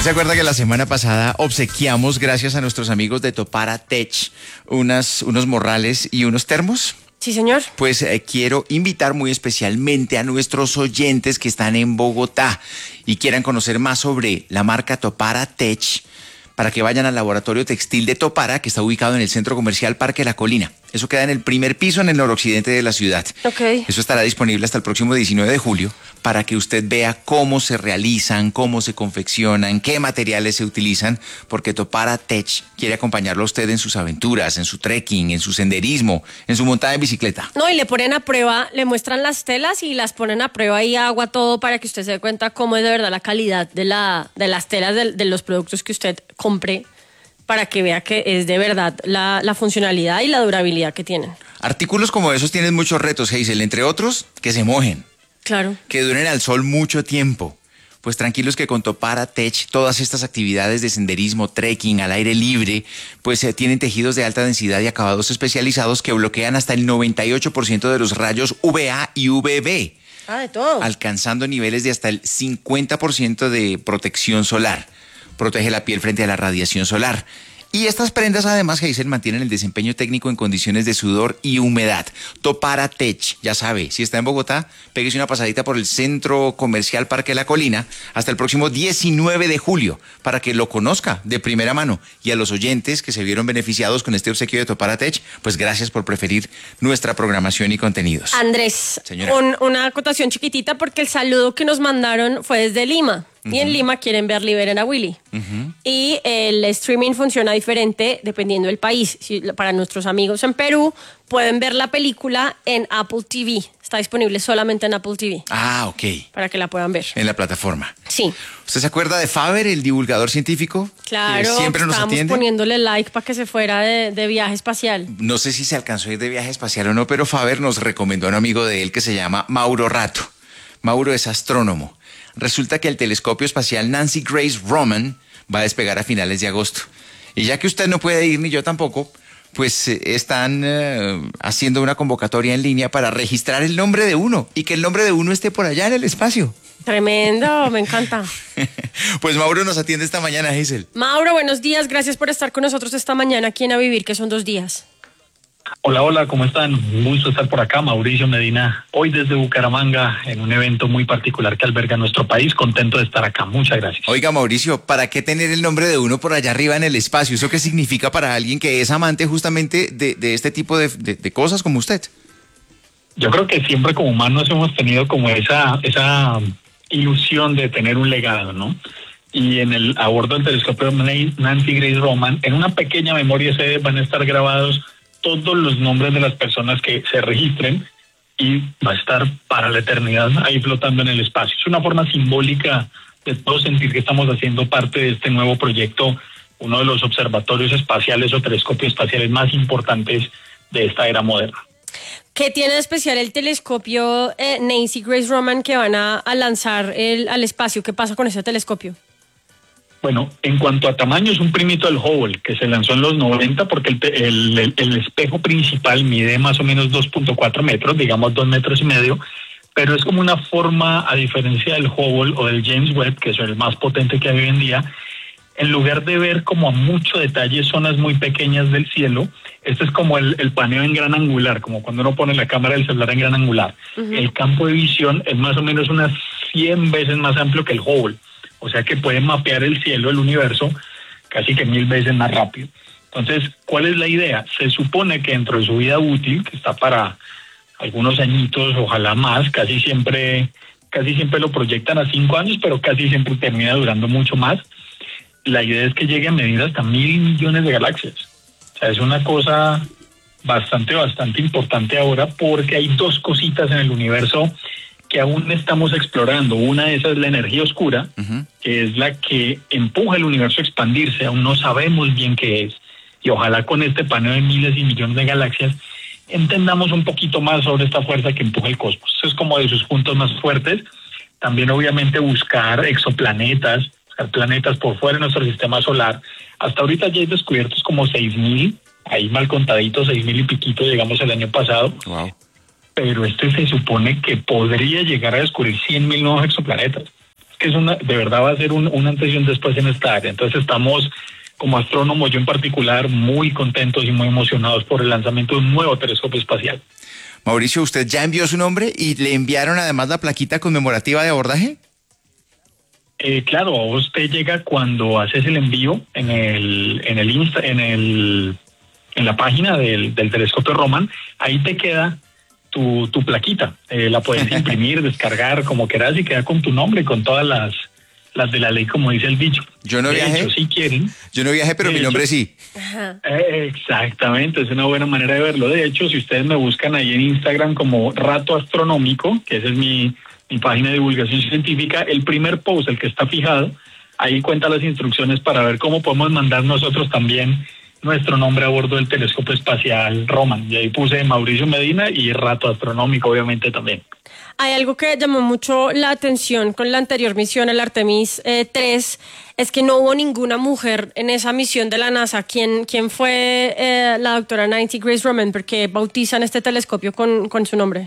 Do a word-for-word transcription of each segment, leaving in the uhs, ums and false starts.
se acuerda que la semana pasada obsequiamos, gracias a nuestros amigos de Topara Tech, unas, unos morrales y unos termos? Sí, señor. Pues eh, quiero invitar muy especialmente a nuestros oyentes que están en Bogotá y quieran conocer más sobre la marca Topara Tech para que vayan al laboratorio textil de Topara, que está ubicado en el centro comercial Parque La Colina. Eso queda en el primer piso en el noroccidente de la ciudad. Ok. Eso estará disponible hasta el próximo diecinueve de julio para que usted vea cómo se realizan, cómo se confeccionan, qué materiales se utilizan, porque Topara Tech quiere acompañarlo a usted en sus aventuras, en su trekking, en su senderismo, en su montada en bicicleta. No, y le ponen a prueba, le muestran las telas y las ponen a prueba y agua, todo para que usted se dé cuenta cómo es de verdad la calidad de, la, de las telas de, de los productos que usted compre, para que vea que es de verdad la, la funcionalidad y la durabilidad que tienen. Artículos como esos tienen muchos retos, Hazel, entre otros, que se mojen. Claro. Que duren al sol mucho tiempo. Pues tranquilos que con Topara Tech todas estas actividades de senderismo, trekking, al aire libre, pues eh, tienen tejidos de alta densidad y acabados especializados que bloquean hasta el noventa y ocho por ciento de los rayos U V A y U V B. Ah, de todo. Alcanzando niveles de hasta el cincuenta por ciento de protección solar. Protege la piel frente a la radiación solar. Y estas prendas además, Hazel, mantienen el desempeño técnico en condiciones de sudor y humedad. Topara Tech, ya sabe, si está en Bogotá, péguese una pasadita por el centro comercial Parque La Colina hasta el próximo diecinueve de julio para que lo conozca de primera mano. Y a los oyentes que se vieron beneficiados con este obsequio de Topara Tech, pues gracias por preferir nuestra programación y contenidos. Andrés, Señora. Un, una acotación chiquitita porque el saludo que nos mandaron fue desde Lima. Y en Lima quieren ver Liberen a Willy. Uh-huh. Y el streaming funciona diferente dependiendo del país. Si, para nuestros amigos en Perú, pueden ver la película en Apple T V. Está disponible solamente en Apple T V. Ah, ok. Para que la puedan ver. En la plataforma. Sí. ¿Usted se acuerda de Faber, el divulgador científico? Claro, que siempre nos estábamos atiende. poniéndole like para que se fuera de, de viaje espacial. No sé si se alcanzó a ir de viaje espacial o no, pero Faber nos recomendó a un amigo de él que se llama Mauro Rato. Mauro es astrónomo. Resulta que el telescopio espacial Nancy Grace Roman va a despegar a finales de agosto. Y ya que usted no puede ir, ni yo tampoco, pues eh, están eh, haciendo una convocatoria en línea para registrar el nombre de uno y que el nombre de uno esté por allá en el espacio. Tremendo, me encanta. Pues Mauro nos atiende esta mañana, Hazel. Mauro, buenos días, gracias por estar con nosotros esta mañana aquí en A Vivir, que son dos días. Hola, hola, ¿cómo están? Un gusto estar por acá, Mauricio Medina, hoy desde Bucaramanga, en un evento muy particular que alberga nuestro país. Contento de estar acá, muchas gracias. Oiga, Mauricio, ¿para qué tener el nombre de uno por allá arriba en el espacio? ¿Eso qué significa para alguien que es amante justamente de, de este tipo de, de, de cosas como usted? Yo creo que siempre como humanos hemos tenido como esa, esa ilusión de tener un legado, ¿no? Y en el a bordo del telescopio Nancy Grace Roman, en una pequeña memoria S D van a estar grabados todos los nombres de las personas que se registren y va a estar para la eternidad ahí flotando en el espacio. Es una forma simbólica de todos sentir que estamos haciendo parte de este nuevo proyecto, uno de los observatorios espaciales o telescopios espaciales más importantes de esta era moderna. ¿Qué tiene de especial el telescopio eh, Nancy Grace Roman que van a, a lanzar el, al espacio? ¿Qué pasa con ese telescopio? Bueno, en cuanto a tamaño es un primito del Hubble, que se lanzó en los noventa porque el, el, el, el espejo principal mide más o menos dos punto cuatro metros, digamos dos metros y medio, pero es como una forma, a diferencia del Hubble o del James Webb, que es el más potente que hay hoy en día, en lugar de ver como a mucho detalle zonas muy pequeñas del cielo, este es como el, el paneo en gran angular, como cuando uno pone la cámara del celular en gran angular. Uh-huh. El campo de visión es más o menos unas cien veces más amplio que el Hubble. O sea que pueden mapear el cielo, el universo, casi que mil veces más rápido. Entonces, ¿cuál es la idea? Se supone que dentro de su vida útil, que está para algunos añitos, ojalá más, casi siempre, casi siempre lo proyectan a cinco años, pero casi siempre termina durando mucho más. La idea es que llegue a medir hasta mil millones de galaxias. O sea, es una cosa bastante, bastante importante ahora porque hay dos cositas en el universo que aún estamos explorando. Una de esas es la energía oscura, uh-huh. que es la que empuja el universo a expandirse. Aún no sabemos bien qué es. Y ojalá con este paneo de miles y millones de galaxias entendamos un poquito más sobre esta fuerza que empuja el cosmos. Eso es como de sus puntos más fuertes. También obviamente buscar exoplanetas, buscar planetas por fuera de nuestro sistema solar. Hasta ahorita ya hay descubiertos como seis mil, ahí mal contaditos, seis mil y piquito, llegamos el año pasado. Wow. Pero este se supone que podría llegar a descubrir cien mil nuevos exoplanetas. que es una, de verdad va a ser un, un antes y un después en esta área. Entonces estamos, como astrónomos, yo en particular, muy contentos y muy emocionados por el lanzamiento de un nuevo telescopio espacial. Mauricio, ¿usted ya envió su nombre y le enviaron además la plaquita conmemorativa de abordaje? Eh, claro, a usted llega cuando haces el envío en el, en el Insta, en el, en la página del, del telescopio Roman, ahí te queda tu, tu plaquita. Eh, la puedes imprimir, descargar, como quieras, y queda con tu nombre, con todas las, las de la ley, como dice el dicho. Yo no de viajé. Hecho, si quieren. Yo no viajé, pero mi hecho, nombre sí. Eh, exactamente, es una buena manera de verlo. De hecho, si ustedes me buscan ahí en Instagram como Rato Astronómico, que esa es mi, mi página de divulgación científica, el primer post, el que está fijado, ahí cuenta las instrucciones para ver cómo podemos mandar nosotros también nuestro nombre a bordo del telescopio espacial Roman. Y ahí puse Mauricio Medina y Rato Astronómico, obviamente, también. Hay algo que llamó mucho la atención con la anterior misión, el Artemis eh, tres, es que no hubo ninguna mujer en esa misión de la NASA. ¿Quién, quién fue eh, la doctora Nancy Grace Roman? Porque bautizan este telescopio con, con su nombre.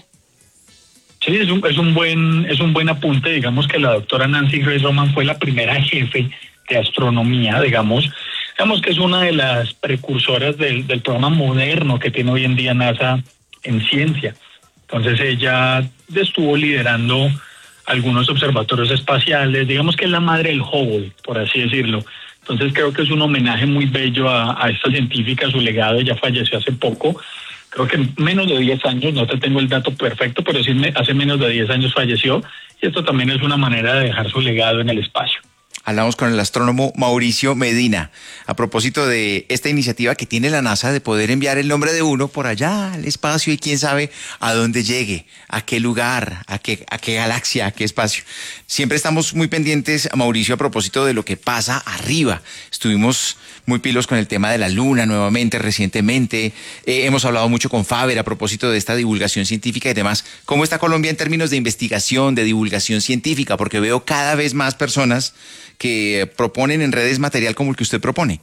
Sí, es un, es un buen es un buen apunte. Digamos que la doctora Nancy Grace Roman fue la primera jefe de astronomía, digamos. Digamos que es una de las precursoras del, del programa moderno que tiene hoy en día NASA en ciencia. Entonces ella estuvo liderando algunos observatorios espaciales, digamos que es la madre del Hubble, por así decirlo. Entonces creo que es un homenaje muy bello a, a esta científica, su legado. Ella falleció hace poco, creo que menos de diez años, no te tengo el dato perfecto, pero sí hace menos de diez años falleció, y esto también es una manera de dejar su legado en el espacio. Hablamos con el astrónomo Mauricio Medina a propósito de esta iniciativa que tiene la NASA de poder enviar el nombre de uno por allá al espacio y quién sabe a dónde llegue, a qué lugar, a qué, a qué galaxia, a qué espacio. Siempre estamos muy pendientes, Mauricio, a propósito de lo que pasa arriba. Estuvimos muy pilos con el tema de la Luna nuevamente, recientemente. Eh, hemos hablado mucho con Faber a propósito de esta divulgación científica y demás. ¿Cómo está Colombia en términos de investigación, de divulgación científica? Porque veo cada vez más personas que proponen en redes material como el que usted propone.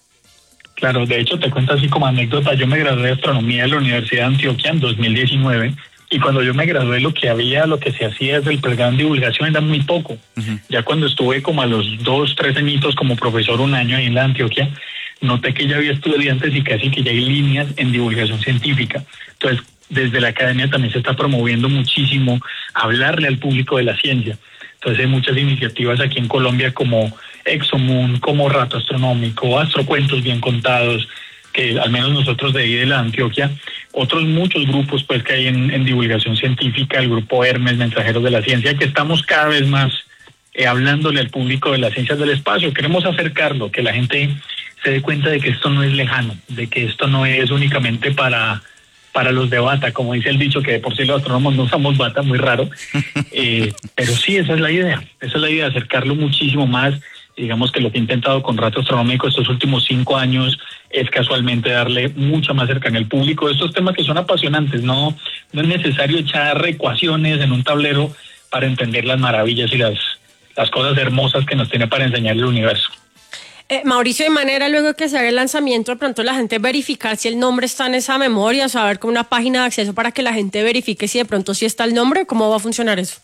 Claro, de hecho te cuento así como anécdota, yo me gradué de astronomía en la Universidad de Antioquia en dos mil diecinueve y cuando yo me gradué lo que había, lo que se hacía desde el programa de divulgación era muy poco. Uh-huh. Ya cuando estuve como a los dos, tres añitos como profesor un año ahí en la Antioquia, noté que ya había estudiantes y casi que ya hay líneas en divulgación científica. Entonces, desde la academia también se está promoviendo muchísimo hablarle al público de la ciencia. Entonces hay muchas iniciativas aquí en Colombia como ExoMoon, como Rato Astronómico, Astrocuentos Bien Contados, que al menos nosotros de ahí de la Antioquia, otros muchos grupos pues que hay en, en divulgación científica, el grupo Hermes, Mensajeros de la Ciencia, que estamos cada vez más eh, hablándole al público de las ciencias del espacio. Queremos acercarlo, que la gente se dé cuenta de que esto no es lejano, de que esto no es únicamente para... para los de bata, como dice el dicho, que de por sí los astrónomos no usamos bata, muy raro, eh, pero sí, esa es la idea, esa es la idea, acercarlo muchísimo más. Digamos que lo que he intentado con Rato Astronómico estos últimos cinco años es casualmente darle mucha más cercanía al público, estos temas que son apasionantes, no, no es necesario echar ecuaciones en un tablero para entender las maravillas y las, las cosas hermosas que nos tiene para enseñar el universo. Eh, Mauricio, de manera luego que se haga el lanzamiento, de pronto la gente verificar si el nombre está en esa memoria, saber como una página de acceso para que la gente verifique si de pronto sí está el nombre, ¿cómo va a funcionar eso?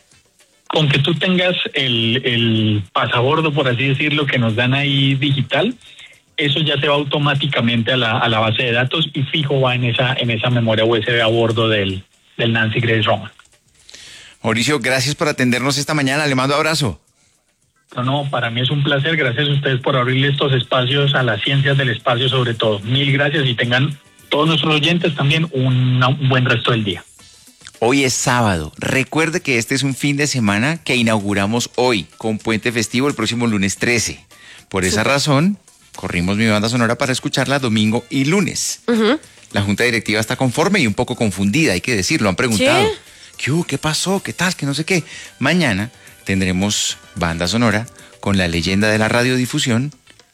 Con que tú tengas el, el pasabordo, por así decirlo, que nos dan ahí digital, eso ya se va automáticamente a la, a la base de datos y fijo va en esa, en esa memoria U S B a bordo del, del Nancy Grace Roman. Mauricio, gracias por atendernos esta mañana, le mando abrazo. No, no, para mí es un placer. Gracias a ustedes por abrirle estos espacios a las ciencias del espacio sobre todo. Mil gracias y tengan todos nuestros oyentes también un, un buen resto del día. Hoy es sábado. Recuerde que este es un fin de semana que inauguramos hoy con puente festivo el próximo lunes trece. Por esa razón, corrimos mi banda sonora para escucharla domingo y lunes. Uh-huh. La junta directiva está conforme y un poco confundida, hay que decirlo. Han preguntado, ¿sí? ¿Qué hubo? ¿Qué pasó? ¿Qué tal? ¿Qué no sé qué? Mañana tendremos banda sonora con la leyenda de la radiodifusión,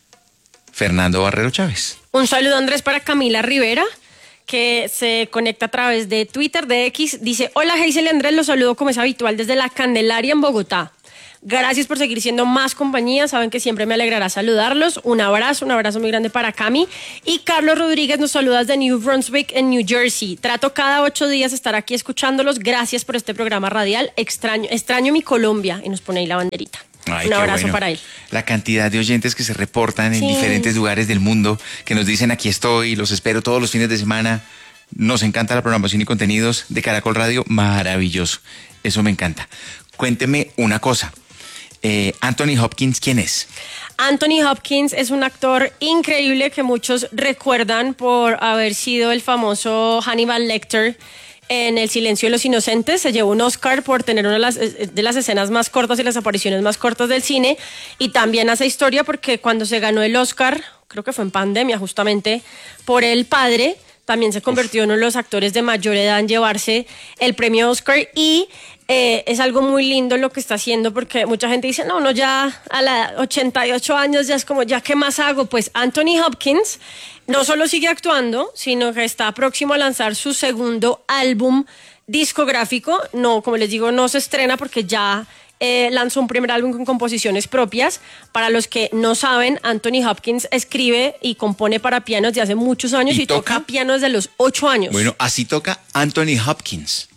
Fernando Barrero Chávez. Un saludo, Andrés, para Camila Rivera, que se conecta a través de Twitter, de X. Dice, hola, Hazel y Andrés, los saludo como es habitual desde La Candelaria en Bogotá. Gracias por seguir siendo más compañía. Saben que siempre me alegrará saludarlos. Un abrazo, un abrazo muy grande para Cami. Y Carlos Rodríguez nos saluda desde New Brunswick, en New Jersey. Trato cada ocho días estar aquí escuchándolos. Gracias por este programa radial. Extraño, extraño mi Colombia. Y nos pone ahí la banderita. Ay, un abrazo bueno. para él. La cantidad de oyentes que se reportan en Sí. diferentes lugares del mundo, que nos dicen aquí estoy, los espero todos los fines de semana. Nos encanta la programación y contenidos de Caracol Radio, maravilloso. Eso me encanta. Cuénteme una cosa. Eh, Anthony Hopkins, ¿quién es? Anthony Hopkins es un actor increíble que muchos recuerdan por haber sido el famoso Hannibal Lecter en El silencio de los inocentes. Se llevó un Oscar por tener una de las, de las escenas más cortas y las apariciones más cortas del cine. Y también hace historia porque cuando se ganó el Oscar, creo que fue en pandemia justamente, por El Padre, también se convirtió en uno de los actores de mayor edad en llevarse el premio Oscar. Y eh, es algo muy lindo lo que está haciendo, porque mucha gente dice, no, no, ya a los ochenta y ocho años ya es como, ¿ya qué más hago? Pues Anthony Hopkins no solo sigue actuando, sino que está próximo a lanzar su segundo álbum discográfico. No, como les digo, no se estrena porque ya eh, lanzó un primer álbum con composiciones propias. Para los que no saben, Anthony Hopkins escribe y compone para piano desde hace muchos años y, ¿Y toca? toca piano desde los ocho años. Bueno, así toca Anthony Hopkins.